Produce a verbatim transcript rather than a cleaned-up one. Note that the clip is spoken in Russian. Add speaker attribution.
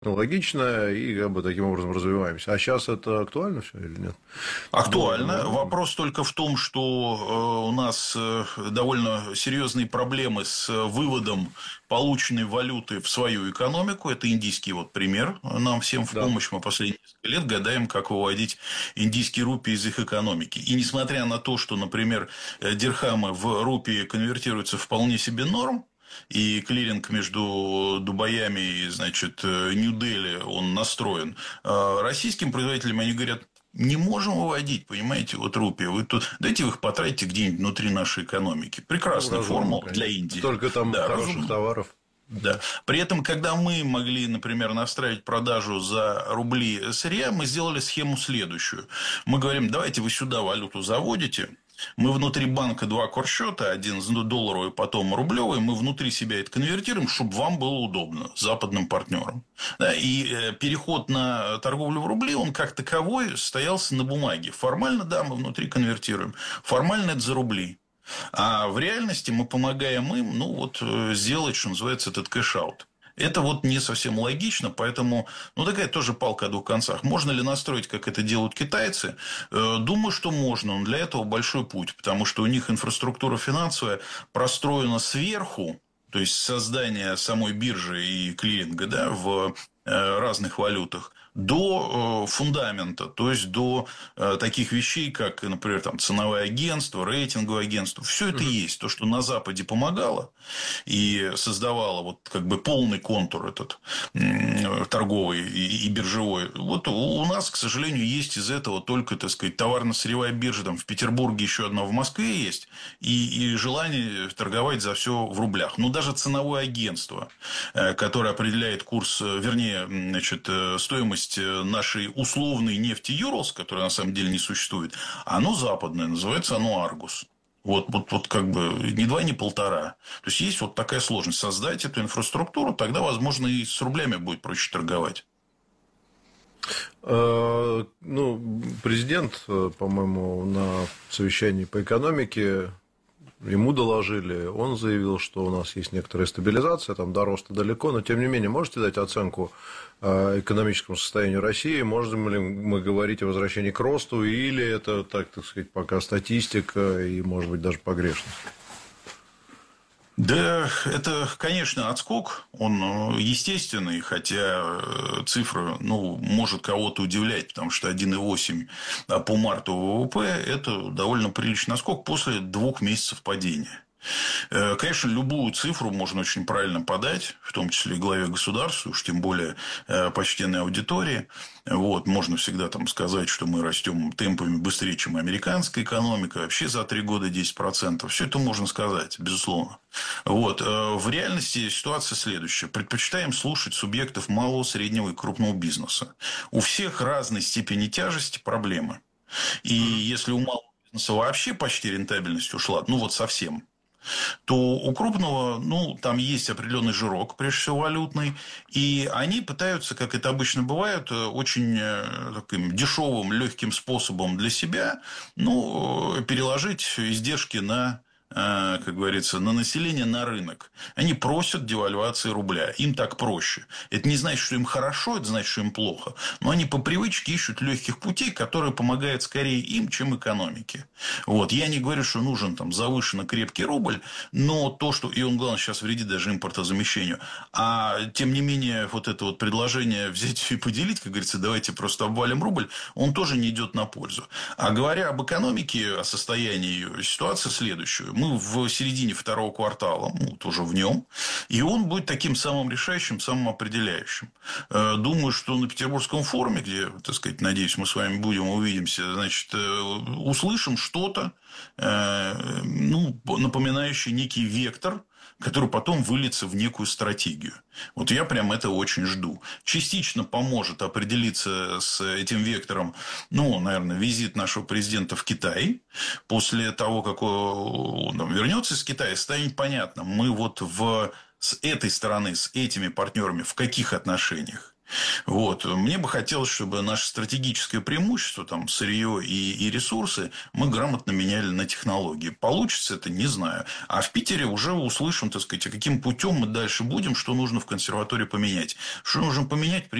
Speaker 1: логично, и как бы таким образом развиваемся. А сейчас это актуально все или нет?
Speaker 2: Актуально.
Speaker 1: Доллар.
Speaker 2: Вопрос только в том, что у нас довольно серьезные проблемы с выводом полученной валюты в свою экономику. Это индийский вот пример. Нам всем в
Speaker 1: Да.
Speaker 2: помощь. Мы последние несколько лет гадаем, как выводить индийские рупии из их экономики. И несмотря на то, что, например, дирхамы в рупии конвертируются вполне себе норм, и клиринг между Дубаями и, значит, Нью-Дели, он настроен. Российским производителям они говорят: не можем выводить, понимаете, вот рупии. Вы тут дайте вы их потратите где-нибудь внутри нашей экономики.
Speaker 1: Ну,
Speaker 2: Прекрасная
Speaker 1: разумно,
Speaker 2: формула для
Speaker 1: конечно.
Speaker 2: Индии.
Speaker 1: Столько там
Speaker 2: Да,
Speaker 1: хороших
Speaker 2: разумно.
Speaker 1: товаров.
Speaker 2: Да. При этом, когда мы могли, например, настраивать продажу за рубли сырья, мы сделали схему следующую. Мы говорим: давайте вы сюда валюту заводите. Мы внутри банка два корсчета, один долларовый, потом рублевый, мы внутри себя это конвертируем, чтобы вам было удобно западным партнерам. Да, и переход на торговлю в рубли, он как таковой состоялся на бумаге. Формально, да, мы внутри конвертируем. Формально это за рубли. А в реальности мы помогаем им, ну, вот, сделать, что называется, этот кэш-аут. Это вот не совсем логично, поэтому, ну, такая тоже палка о двух концах. Можно ли настроить, как это делают китайцы? Думаю, что можно, но для этого большой путь, потому что у них инфраструктура финансовая простроена сверху, то есть создание самой биржи и клиринга, да, в разных валютах, до фундамента, то есть до таких вещей, как, например, там, ценовое агентство, рейтинговое агентство. Все это
Speaker 1: Мгм.
Speaker 2: есть. То, что на Западе помогало и создавало вот как бы полный контур этот торговый и биржевой. Вот у нас, к сожалению, есть из этого только, так сказать, товарно-сырьевая биржа. Там в Петербурге еще одна в Москве есть. И, и желание торговать за все в рублях. Но даже ценовое агентство, которое определяет курс, вернее, значит, стоимость нашей условной нефти Юралс, которая на самом деле не существует, оно западное, называется оно Аргус. Вот, вот, вот как бы ни два, ни полтора. То есть есть вот такая сложность. Создать эту инфраструктуру, тогда, возможно, и с рублями будет проще торговать.
Speaker 1: Э, Ну, президент, по-моему, на совещании по экономике, ему доложили, он заявил, что у нас есть некоторая стабилизация, там до роста далеко, но тем не менее, можете дать оценку экономическому состоянию России? Можем ли мы говорить о возвращении к росту, или это, так, так сказать, пока статистика и, может быть, даже погрешность?
Speaker 2: Да, это, конечно, отскок, он естественный, хотя цифра, ну, может кого-то удивлять, потому что один и восемь по марту ВВП – это довольно приличный отскок после двух месяцев падения. Конечно, любую цифру можно очень правильно подать, в том числе и главе государства, уж тем более почтенной аудитории. Вот, можно всегда там сказать, что мы растем темпами быстрее, чем американская экономика, вообще за три года десять процентов. Все это можно сказать, безусловно. Вот. В реальности ситуация следующая. Предпочитаем слушать субъектов малого, среднего и крупного бизнеса. У всех разной степени тяжести проблемы. И если у малого бизнеса вообще почти рентабельность ушла, ну вот совсем, то у крупного, ну, там есть определенный жирок, прежде всего валютный, и они пытаются, как это обычно бывает, очень таким дешевым, легким способом для себя, ну, переложить издержки на, как говорится, на население, на рынок. Они просят девальвации рубля. Им так проще. Это не значит, что им хорошо, это значит, что им плохо. Но они по привычке ищут легких путей, которые помогают скорее им, чем экономике. Вот. Я не говорю, что нужен там завышенно крепкий рубль, но то, что... И он, главное, сейчас вредит даже импортозамещению. А тем не менее, вот это вот предложение взять и поделить, как говорится, давайте просто обвалим рубль, он тоже не идет на пользу. А говоря об экономике, о состоянии ее, ситуация следующая. Мы в середине второго квартала, ну, тоже в нем, и он будет таким самым решающим, самым определяющим. Думаю, что на Петербургском форуме, где, так сказать, надеюсь, мы с вами будем, увидимся, значит, услышим что-то, ну, напоминающее некий вектор, который потом выльется в некую стратегию. Вот я прям это очень жду. Частично поможет определиться с этим вектором, ну, наверное, визит нашего президента в Китай. После того, как он вернется из Китая, станет понятно, мы вот в, с этой стороны, с этими партнерами в каких отношениях. Вот. Мне бы хотелось, чтобы наше стратегическое преимущество, там, сырье и, и ресурсы, мы грамотно меняли на технологии. Получится это, не знаю. А в Питере уже услышим, так сказать, а каким путем мы дальше будем, что нужно в консерватории поменять. Что нужно поменять?